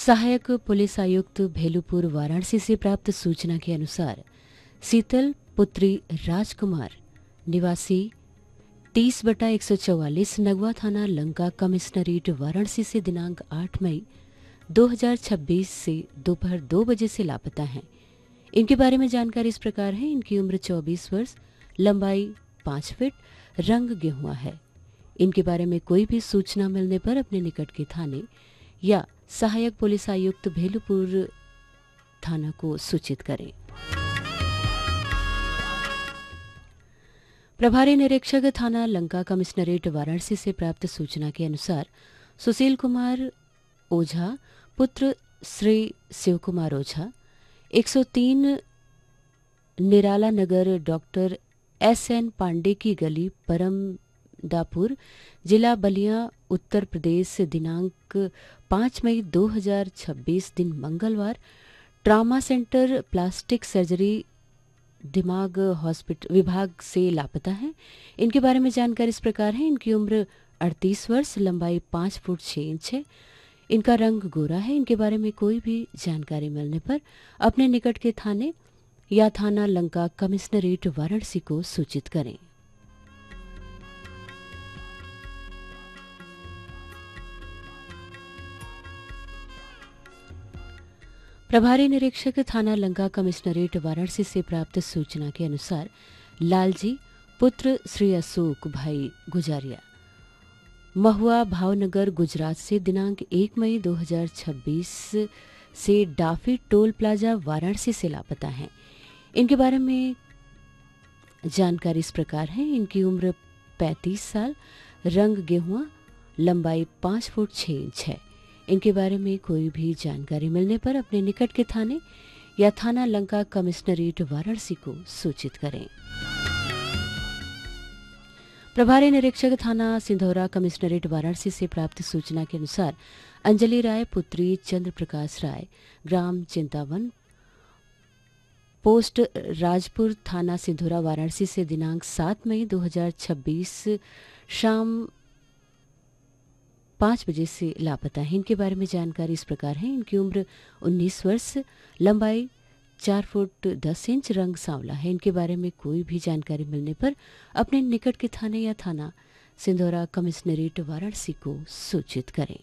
सहायक पुलिस आयुक्त भेलूपुर वाराणसी से प्राप्त सूचना के अनुसार शीतल पुत्री राजकुमार निवासी 30/144 नगवा थाना लंका कमिश्नरेट वाराणसी से दिनांक 8 मई 2026 से दोपहर 2 बजे से लापता हैं। इनके बारे में जानकारी इस प्रकार है। इनकी उम्र 24 वर्ष, लंबाई 5 फीट, रंग गेहुआ है। इनके बारे में कोई भी सूचना मिलने पर अपने निकट के थाने या सहायक पुलिस आयुक्त भेलूपुर थाना को सूचित करें। प्रभारी निरीक्षक थाना लंका कमिश्नरेट वाराणसी से प्राप्त सूचना के अनुसार सुशील कुमार ओझा पुत्र श्री शिव कुमार ओझा 103 निराला नगर डॉक्टर SN पांडे की गली परमदापुर जिला बलिया उत्तर प्रदेश दिनांक 5 मई 2026 दिन मंगलवार ट्रॉमा सेंटर प्लास्टिक सर्जरी दिमाग हॉस्पिटल विभाग से लापता है। इनके बारे में जानकारी इस प्रकार है। इनकी उम्र 38 वर्ष, लंबाई 5 फुट 6 इंच है। इनका रंग गोरा है। इनके बारे में कोई भी जानकारी मिलने पर अपने निकट के थाने या थाना लंका कमिश्नरेट वाराणसी को सूचित करें। प्रभारी निरीक्षक थाना लंका कमिश्नरेट वाराणसी से प्राप्त सूचना के अनुसार लालजी पुत्र श्री अशोक भाई गुजारिया महुआ भावनगर गुजरात से दिनांक 1 मई 2026 से डाफी टोल प्लाजा वाराणसी से लापता हैं। इनके बारे में जानकारी इस प्रकार है। इनकी उम्र 35 साल, रंग गेहुआ, लंबाई 5 फुट 6 इंच है। इनके बारे में कोई भी जानकारी मिलने पर अपने निकट के थाने या थाना लंका कमिश्नरेट वाराणसी को सूचित करें। प्रभारी निरीक्षक थाना सिंधौरा कमिश्नरेट वाराणसी से प्राप्त सूचना के अनुसार अंजलि राय पुत्री चंद्र प्रकाश राय ग्राम चिंतावन पोस्ट राजपुर थाना सिंधौरा वाराणसी से दिनांक 7 मई 2026 शाम 5 बजे से लापता है। इनके बारे में जानकारी इस प्रकार है। इनकी उम्र 19 वर्ष, लंबाई 4 फुट 10 इंच, रंग सांवला है। इनके बारे में कोई भी जानकारी मिलने पर अपने निकट के थाने या थाना सिंधौरा कमिश्नरेट वाराणसी को सूचित करें।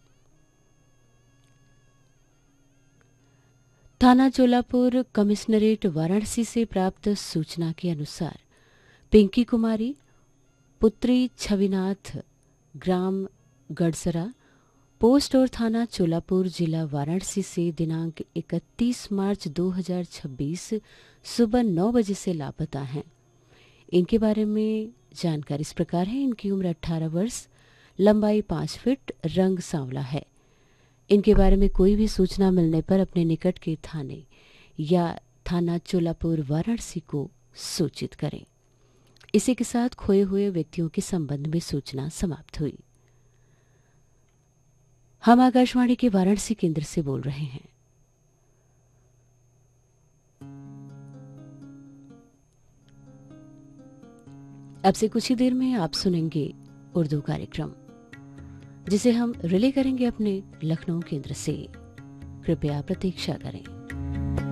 थाना चोलापुर कमिश्नरेट वाराणसी से प्राप्त सूचना के अनुसार पिंकी कुमारी पुत्री छविनाथ ग्राम गढ़सरा पोस्ट और थाना चोलापुर जिला वाराणसी से दिनांक 31 मार्च 2026 सुबह 9 बजे से लापता हैं। इनके बारे में जानकारी इस प्रकार है। इनकी उम्र 18 वर्ष, लंबाई 5 फीट, रंग सांवला है। इनके बारे में कोई भी सूचना मिलने पर अपने निकट के थाने या थाना चोलापुर वाराणसी को सूचित करें। इसी के साथ खोए हुए व्यक्तियों के संबंध में सूचना समाप्त हुई। हम आकाशवाणी के वाराणसी केंद्र से बोल रहे हैं। अब से कुछ ही देर में आप सुनेंगे उर्दू कार्यक्रम, जिसे हम रिले करेंगे अपने लखनऊ केंद्र से। कृपया प्रतीक्षा करें।